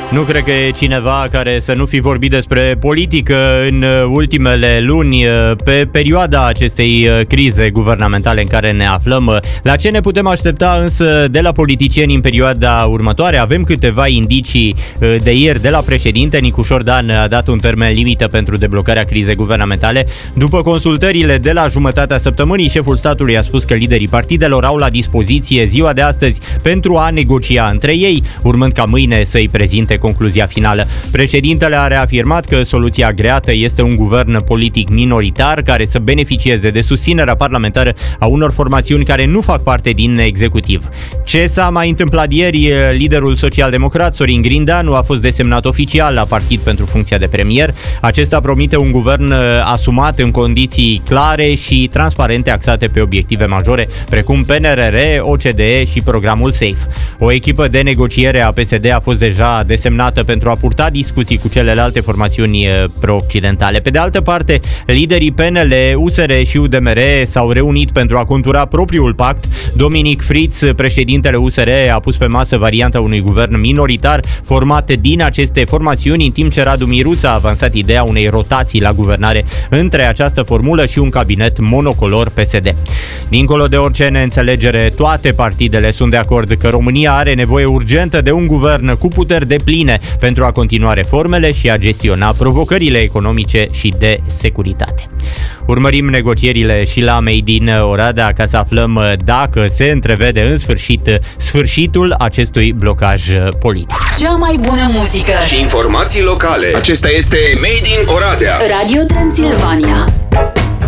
Nu cred că e cineva care să nu fi vorbit despre politică în ultimele luni, pe perioada acestei crize guvernamentale în care ne aflăm. La ce ne putem aștepta însă de la politicieni în perioada următoare? Avem câteva indicii de ieri de la președinte. Nicușor Dan a dat un termen limită pentru deblocarea crizei guvernamentale. După consultările de la jumătatea săptămânii, șeful statului a spus că liderii partidelor au la dispoziție ziua de astăzi pentru a negocia între ei, urmând ca mâine să-i prezinte concluzia finală. Președintele a reafirmat că soluția agreată este un guvern politic minoritar care să beneficieze de susținerea parlamentară a unor formațiuni care nu fac parte din executiv. Ce s-a mai întâmplat ieri? Liderul social-democrat Sorin Grindeanu a fost desemnat oficial la partid pentru funcția de premier. Acesta promite un guvern asumat în condiții clare și transparente, axate pe obiective majore, precum PNRR, OCDE și programul SAFE. O echipă de negociere a PSD a fost deja desemnată pentru a purta discuții cu celelalte formațiuni pro-occidentale. Pe de altă parte, liderii PNL, USR și UDMR s-au reunit pentru a contura propriul pact. Dominic Fritz, președintele USR, a pus pe masă varianta unui guvern minoritar format din aceste formațiuni, în timp ce Radu Miruța a avansat ideea unei rotații la guvernare între această formulă și un cabinet monocolor PSD. Dincolo de orice neînțelegere, toate partidele sunt de acord că România are nevoie urgentă de un guvern cu puteri depline pentru a continua reformele și a gestiona provocările economice și de securitate. Urmărim negocierile și la Made in Oradea ca să aflăm dacă se întrevede în sfârșitul acestui blocaj politic. Cea mai bună muzică și informații locale. Acesta este Made in Oradea. Radio Transilvania.